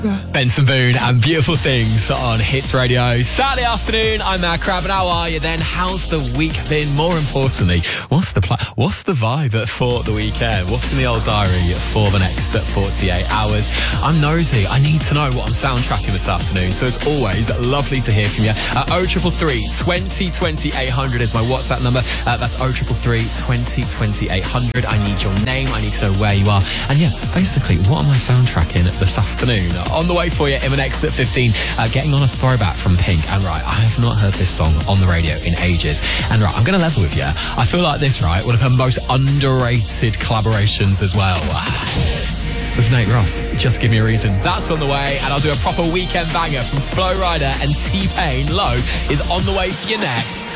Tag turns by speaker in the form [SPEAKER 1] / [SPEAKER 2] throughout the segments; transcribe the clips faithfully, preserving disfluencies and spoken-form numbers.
[SPEAKER 1] Benson Boone and Beautiful Things on Hits Radio. Saturday afternoon, I'm Matt Crab, and how are you then? How's the week been? More importantly, what's the pl- what's the vibe for the weekend? What's in the old diary for the next forty-eight hours? I'm nosy. I need to know what I'm soundtracking this afternoon. So as always, lovely to hear from you. Uh, oh triple three, twenty twenty, eight hundred is my WhatsApp number. Uh, that's oh triple three, twenty twenty, eight hundred. I need your name. I need to know where you are. And yeah, basically, what am I soundtracking this afternoon? On the way for you in the next at fifteen, uh, getting on a throwback from Pink. And right, I have not heard this song on the radio in ages. And right, I'm going to level with you. I feel like this, right, one of her most underrated collaborations as well. With Nate Ross, Just Give Me a Reason. That's on the way, and I'll do a proper weekend banger from Flo Rida and T-Pain. Low is on the way for you next.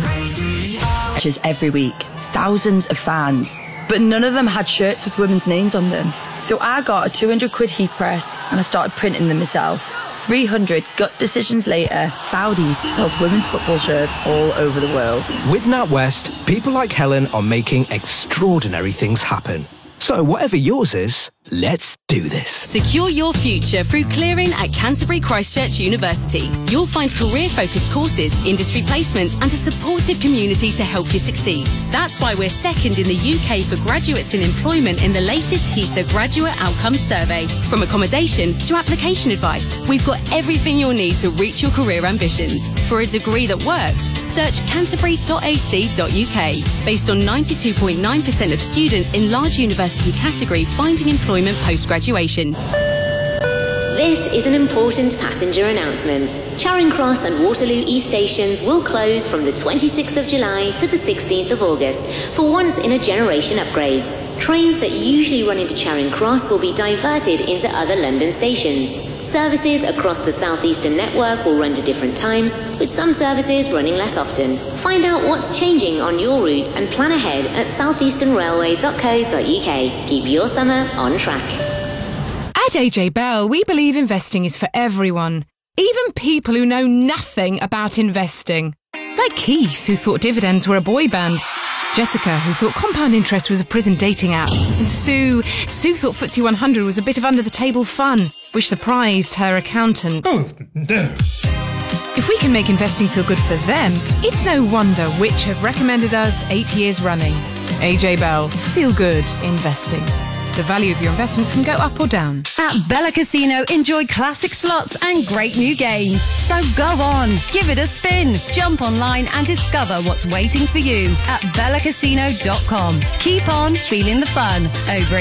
[SPEAKER 2] Matches every week, thousands of fans, but none of them had shirts with women's names on them. So I got a two hundred quid heat press and I started printing them myself. three hundred gut decisions later, Foudies sells women's football shirts all over the world.
[SPEAKER 3] With NatWest, people like Helen are making extraordinary things happen. So whatever yours is, let's do this.
[SPEAKER 4] Secure your future through clearing at Canterbury Christ Church University. You'll find career-focused courses, industry placements and a supportive community to help you succeed. That's why we're second in the U K for graduates in employment in the latest HESA Graduate Outcomes Survey. From accommodation to application advice, we've got everything you'll need to reach your career ambitions. For a degree that works, search canterbury dot a c dot u k. Based on ninety-two point nine percent of students in large university category finding employment post-graduation.
[SPEAKER 5] This is an important passenger announcement. Charing Cross and Waterloo East stations will close from the twenty-sixth of July to the sixteenth of August for once-in-a-generation upgrades. Trains that usually run into Charing Cross will be diverted into other London stations. Services across the Southeastern network will run to different times, with some services running less often. Find out what's changing on your route and plan ahead at southeastern railway dot co dot u k. Keep your summer on track.
[SPEAKER 6] At A J Bell, we believe investing is for everyone, even people who know nothing about investing. Like Keith, who thought dividends were a boy band. Jessica, who thought compound interest was a prison dating app. And Sue, Sue thought F T S E one hundred was a bit of under-the-table fun, which surprised her accountant.
[SPEAKER 7] Oh, no.
[SPEAKER 6] If we can make investing feel good for them, it's no wonder Which have recommended us eight years running. A J Bell, feel good investing. The value of your investments can go up or down.
[SPEAKER 8] At Bella Casino, enjoy classic slots and great new games. So go on, give it a spin. Jump online and discover what's waiting for you at bella casino dot com. Keep on feeling the fun over